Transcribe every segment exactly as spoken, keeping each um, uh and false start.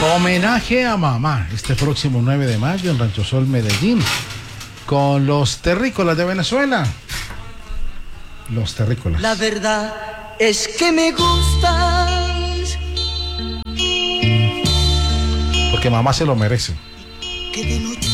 Homenaje a mamá este próximo nueve de mayo en Rancho Sol, Medellín, con los terrícolas de Venezuela. Los terrícolas. La verdad es que me gustas, porque mamá se lo merece. que de noche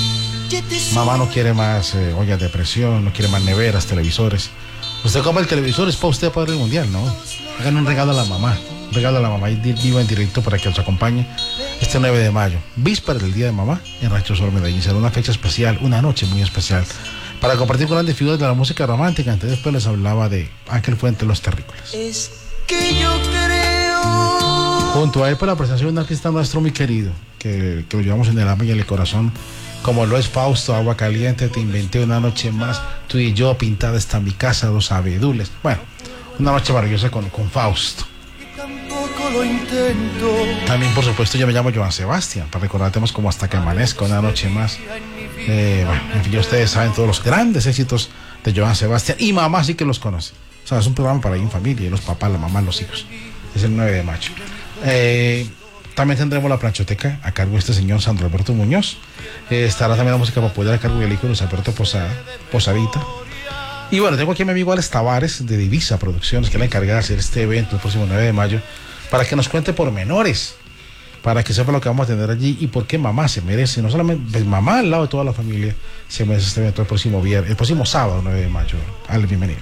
te Mamá no quiere más eh, ollas de presión, no quiere más neveras, televisores. Usted compra el televisor, es para usted, Padre Mundial, ¿no? Hagan un regalo a la mamá, un regalo a la mamá y viva en directo para que nos acompañe este nueve de mayo, víspera del Día de Mamá, en Rancho Sol, Medellín. Será una fecha especial, una noche muy especial, para compartir con grandes figuras de la música romántica. Antes después les hablaba de Ángel Fuente, Los Terrícolas. Es que yo creo. Junto a él, para la presentación de un artista nuestro muy querido, que, que lo llevamos en el alma y en el corazón, como lo es Fausto, Agua Caliente, Te Inventé Una Noche Más, Tú y Yo, Pintada Está Mi Casa, Dos Abedules. Bueno, una noche maravillosa con, con Fausto. Tampoco lo intento. También, por supuesto, yo me llamo Joan Sebastián, para recordar temas como Hasta que amanezca, Una Noche Más. Eh, bueno, en fin, ya ustedes saben todos los grandes éxitos de Joan Sebastián, y mamá sí que los conoce. O sea, es un programa para ir en familia, y los papás, la mamá, los hijos. Es el nueve de mayo. Eh, también tendremos la planchoteca a cargo de este señor Sandro Alberto Muñoz. Eh, estará también la música popular a cargo del hijo de Luis Alberto Posada, Posadita. Y bueno, tengo aquí a mi amigo Alex Tavares de Divisa Producciones, que es la encargada de hacer este evento el próximo nueve de mayo, para que nos cuente pormenores, para que sepa lo que vamos a tener allí y por qué mamá se merece, no solamente pues, mamá al lado de toda la familia, se merece este evento el próximo viernes, el próximo sábado nueve de mayo. Alex, bienvenido.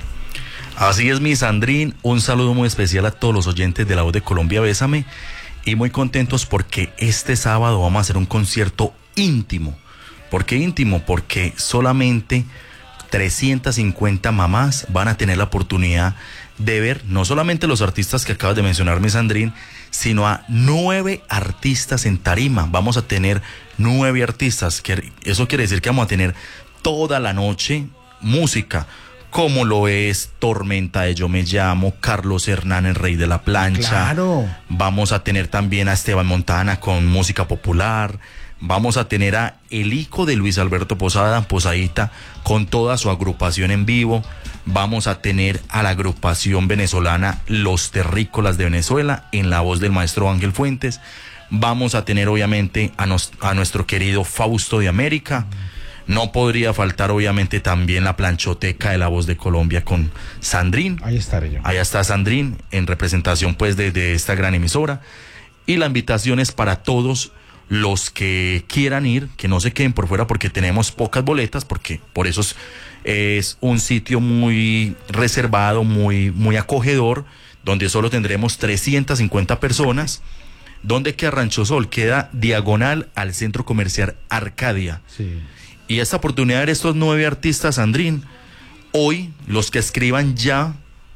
Así es, mi Sandrín, un saludo muy especial a todos los oyentes de La Voz de Colombia, Bésame, y muy contentos porque este sábado vamos a hacer un concierto íntimo. ¿Por qué íntimo? Porque solamente trescientas cincuenta mamás van a tener la oportunidad de ver no solamente los artistas que acabas de mencionar, mi Sandrín, sino a nueve artistas en tarima. Vamos a tener nueve artistas, que eso quiere decir que vamos a tener toda la noche música, como lo es Tormenta de Yo Me Llamo, Carlos Hernán, el Rey de la Plancha. Claro. Vamos a tener también a Esteban Montana con música popular. Vamos a tener a el hijo de Luis Alberto Posada, Posadita, con toda su agrupación en vivo. Vamos a tener a la agrupación venezolana Los Terrícolas de Venezuela, en la voz del maestro Ángel Fuentes. Vamos a tener obviamente a, nos, a nuestro querido Fausto de América. No podría faltar obviamente también la planchoteca de La Voz de Colombia con Sandrín. Ahí estaré yo. Allá está Sandrín en representación pues de, de esta gran emisora. Y la invitación es para todos los que quieran ir, que no se queden por fuera porque tenemos pocas boletas, porque por eso es, es un sitio muy reservado, muy, muy acogedor, donde solo tendremos trescientas cincuenta personas, donde queda Rancho Sol, queda diagonal al Centro Comercial Arcadia. Sí. Y esta oportunidad de estos nueve artistas, Sandrín, hoy los que escriban ya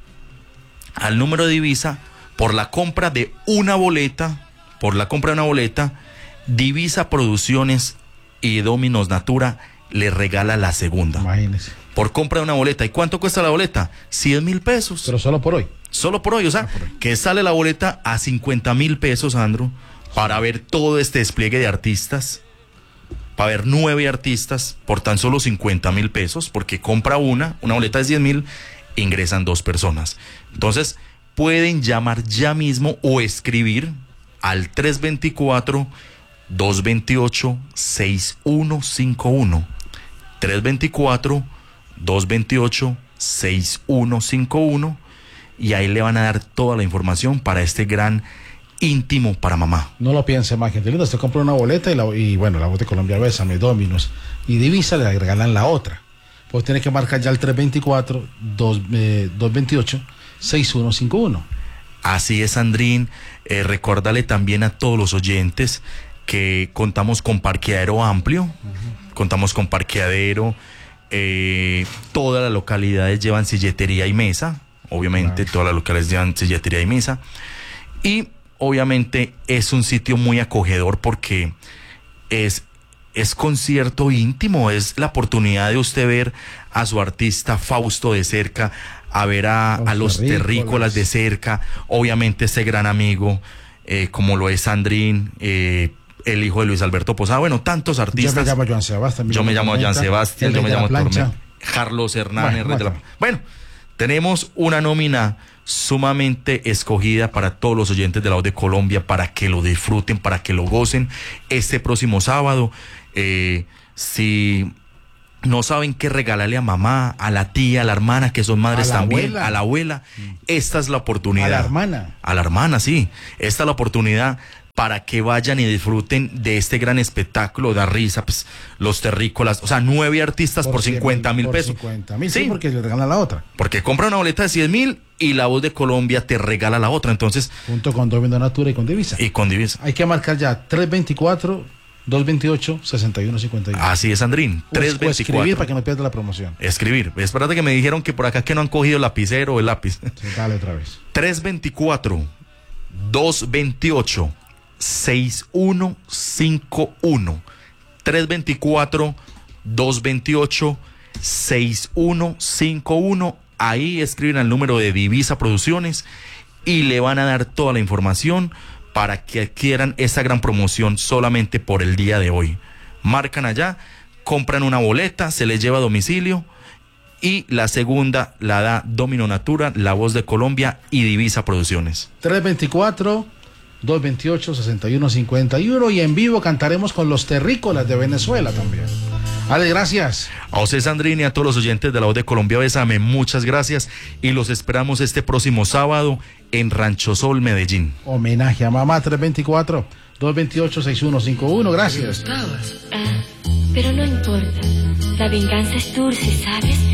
al número de Divisa, por la compra de una boleta, por la compra de una boleta, Divisa Producciones y Dominos Natura le regala la segunda. Imagínese. Por compra de una boleta. ¿Y cuánto cuesta la boleta? cien mil pesos. Pero solo por hoy. Solo por hoy, o sea, por hoy. Que sale la boleta a cincuenta mil pesos, Sandro, para ver todo este despliegue de artistas. Para ver nueve artistas por tan solo cincuenta mil pesos, porque compra una, una boleta de diez mil, ingresan dos personas. Entonces, pueden llamar ya mismo o escribir al tres dos cuatro, dos dos ocho, seis uno cinco uno. tres dos cuatro, dos dos ocho, seis uno cinco uno, y ahí le van a dar toda la información para este gran íntimo para mamá. No lo piense más, gente linda. Usted compra una boleta y, la, y bueno, La Voz de Colombia, Bésame, Dominos y Divisa le regalan la otra. Pues tiene que marcar ya el tres dos cuatro, dos dos ocho, seis uno cinco uno. Así es, Sandrín. Eh, recuérdale también a todos los oyentes que contamos con parqueadero amplio, uh-huh. contamos con parqueadero, eh, todas las localidades llevan silletería y mesa, obviamente, claro. Todas las localidades llevan silletería y mesa, y obviamente es un sitio muy acogedor porque es, es concierto íntimo, es la oportunidad de usted ver a su artista Fausto de cerca, a ver a, a los terrícolas de cerca, obviamente ese gran amigo, eh, como lo es Sandrín, eh, el hijo de Luis Alberto Posada, bueno, tantos artistas. Yo me llamo Joan Sebastián. Yo me llamo Joan Sebastián, yo me llamo Tormenta, Carlos Hernández, bueno, bueno. bueno, Tenemos una nómina sumamente escogida para todos los oyentes de La Voz de Colombia, para que lo disfruten, para que lo gocen este próximo sábado. Eh, si no saben qué regalarle a mamá, a la tía, a la hermana, que son madres A la también, abuela. a la abuela, esta es la oportunidad. A la hermana. A la hermana, sí. Esta es la oportunidad para que vayan y disfruten de este gran espectáculo, da risa, pues, los terrícolas, o sea, nueve artistas por, cincuenta mil pesos. cincuenta mil, Sí. sí, porque le regalan la otra. Porque compra una boleta de cien mil y La Voz de Colombia te regala la otra, entonces, Junto con Domingo Natura y con Divisa. y con divisa. Hay que marcar ya tres veinticuatro, dos veintiocho, sesenta y uno cincuenta y uno. Así es, Andrín, O tres escribir veinticuatro. para que no pierda la promoción. Escribir. Espérate que me dijeron que por acá que no han cogido el lapicero o el lápiz. Sí, dale otra vez. tres veinticuatro, dos veintiocho, sesenta y uno cincuenta y uno. tres veinticuatro, dos veintiocho, sesenta y uno cincuenta y uno. Ahí escriben el número de Divisa Producciones y le van a dar toda la información para que adquieran esta gran promoción solamente por el día de hoy. Marcan allá, compran una boleta, se les lleva a domicilio y la segunda la da Domino Natura, La Voz de Colombia y Divisa Producciones. tres veinticuatro, dos veintiocho, sesenta y uno cincuenta y uno. Y en vivo cantaremos con los terrícolas de Venezuela también. Ale, gracias. A usted, Sandrine, y a todos los oyentes de La Voz de Colombia, Bésame, muchas gracias y los esperamos este próximo sábado en Rancho Sol, Medellín. Homenaje a mamá. Tres veinticuatro, dos veintiocho, sesenta y uno cincuenta y uno. Gracias. Ah, pero no importa. La venganza es dulce, ¿sabes?